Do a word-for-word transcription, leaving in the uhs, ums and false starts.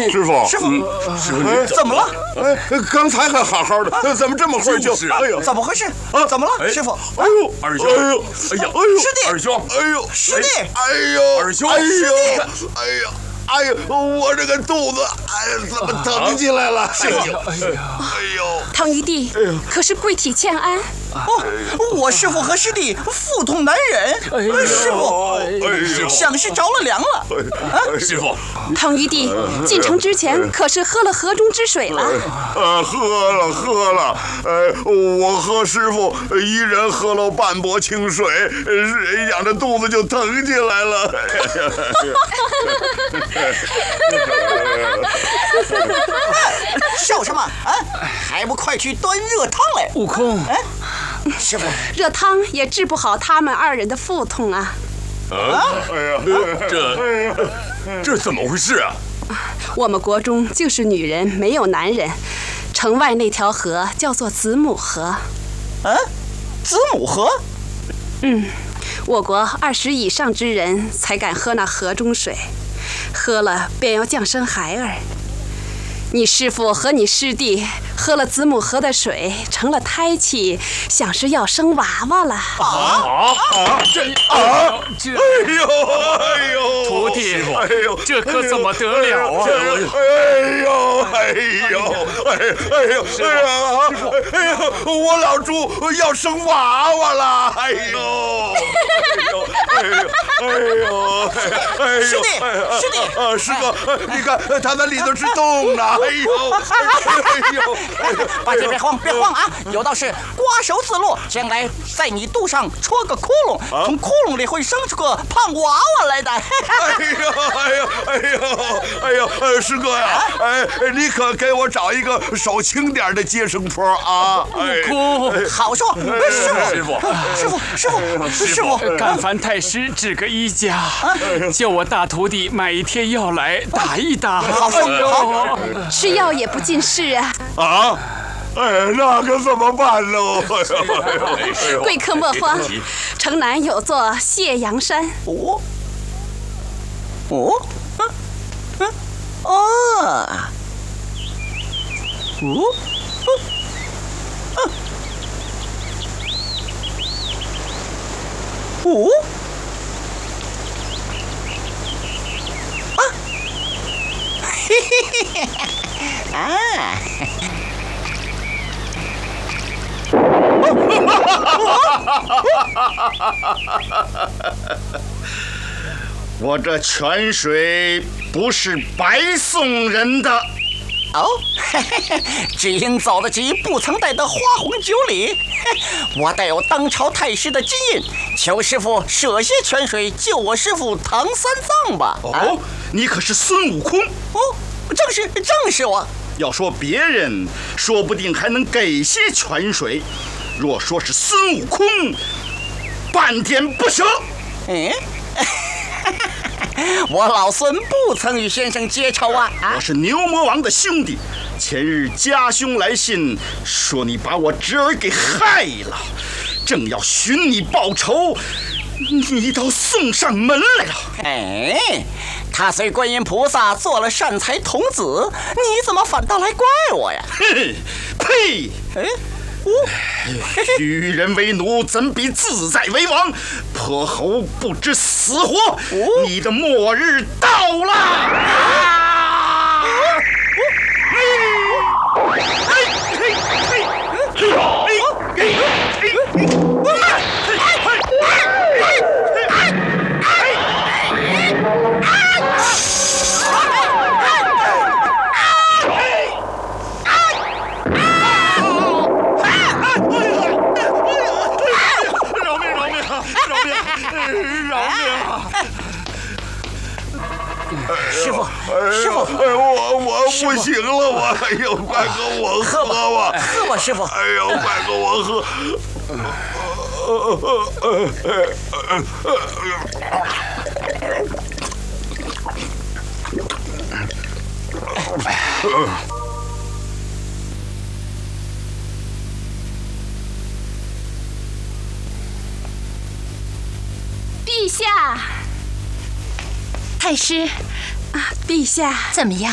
师傅， 师傅， 师傅，你怎么了？ 哎，刚才还好好的，怎么这么会儿就？ 哎呦，怎么回事？啊，怎么了，师傅？ 哎呦， 二兄， 哎呦， 哎呀， 师弟， 二兄， 哎呦， 师弟， 哎呦， 二兄， 哎呦，哎呀。哎呦，我这个肚子，哎呀，怎么疼起来了？哎呦，哎呦，哎呦， 唐一弟，可是贵体欠安。 哦，我师傅和师弟腹痛难忍，师傅想是着了凉了。 师傅， 唐一弟进城之前可是喝了河中之水了？ 呃，喝了喝了，呃，我和师傅一人喝了半钵清水，养着肚子就疼起来了。 笑什么啊？还不快去端热汤来！ 悟空， 哎，师傅， 热汤也治不好他们二人的腹痛啊！ 啊！哎呀， 这这怎么回事啊？ 我们国中就是女人，没有男人。城外那条河叫做子母河。 嗯，子母河？ 嗯，我国二十以上之人才敢喝那河中水，喝了便要降生孩儿。你师父和你师弟喝了子母河的水，成了胎气，想是要生娃娃了。 啊啊！这啊，这， 哎呦，哎呦， 徒弟， 哎呦， 这可怎么得了啊？ 哎呦，哎呦，哎哎呦，哎呀，哎呦，我老猪要生娃娃了！哎呦，哎呦，哎呦，哎呦， 师弟，师弟， 啊，师哥，你看他在里头是洞呢。哎呦，哎呦， 八戒别慌，别慌啊！有道是刮手自落，将来在你肚上戳个窟窿，从窟窿里会生出个胖娃娃来的。 哎呦，哎呦，哎呦，哎呦，呃，师哥呀，哎，你可给我找一个手轻点的接生婆啊！ 悟空， 好说，师傅，师傅，师傅，师傅， 干烦太师指个医家，叫我大徒弟买一贴药来打一打。 好说，好。 吃药也不尽事啊！ 啊，哎，那可怎么办喽？ 贵客莫慌，城南有座谢阳山。 哦，哦，嗯嗯，哦，哦，嗯，哦，啊，嘿嘿嘿。啊！ 我这泉水不是白送人的。 哦，只因走得急，不曾带得花红酒礼。我带有当朝太师的金印，求师傅舍些泉水救我师傅唐三藏吧。 哦，啊、你可是孙悟空？ 哦，正是，正是我。 要说别人，说不定还能给些泉水；若说是孙悟空，半点不舍。 嗯。我老孙不曾与先生结仇啊！ 我是牛魔王的兄弟，前日家兄来信说你把我侄儿给害了，正要寻你报仇，你倒送上门来了。 哎，他随观音菩萨做了善财童子，你怎么反倒来怪我呀？ 哼，呸！ 哎。 与人为奴，怎比自在为王？泼猴不知死活，哦、你的末日到了！啊！嘿，嘿，嘿，嘿，嘿， 师傅，师傅， 哎，我我不行了，我哎呦，快给我喝吧， 喝吧，师傅。 哎呦，快给我喝。 陛下，太师，啊，陛下怎么样？